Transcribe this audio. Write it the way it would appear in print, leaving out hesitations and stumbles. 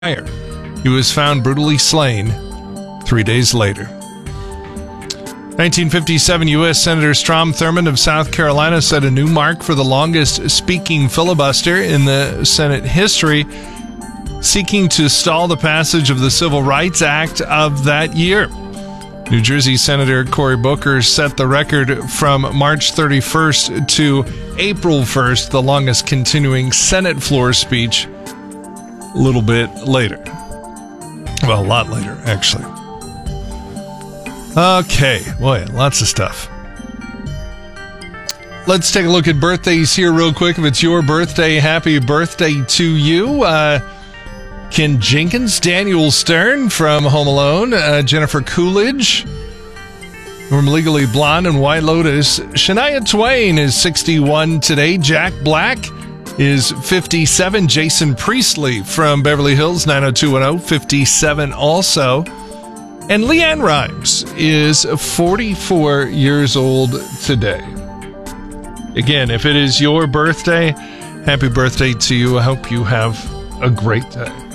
He was found brutally slain 3 days later. 1957, U.S. Senator Strom Thurmond of South Carolina set a new mark for the longest speaking filibuster in the Senate history, seeking to stall the passage of the Civil Rights Act of that year. New Jersey Senator Cory Booker set the record from March 31st to April 1st, the longest continuing Senate floor speech, a little bit later. Well, a lot later, actually. Okay, boy, lots of stuff. Let's take a look at birthdays here real quick. If it's your birthday, happy birthday to you. Ken Jenkins, Daniel Stern from Home Alone, Jennifer Coolidge from Legally Blonde and White Lotus. Shania Twain is 61 today. Jack Black is 57. Jason Priestley from Beverly Hills 90210, 57 also. And Leanne Rimes is 44 years old today. Again, if it is your birthday, happy birthday to you. I hope you have a great day.